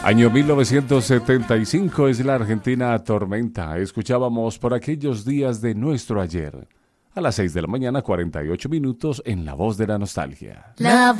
Año 1975 es la Argentina Tormenta. Escuchábamos Por aquellos días de nuestro ayer. A las 6 de la mañana, 48 minutos en La Voz de la Nostalgia. La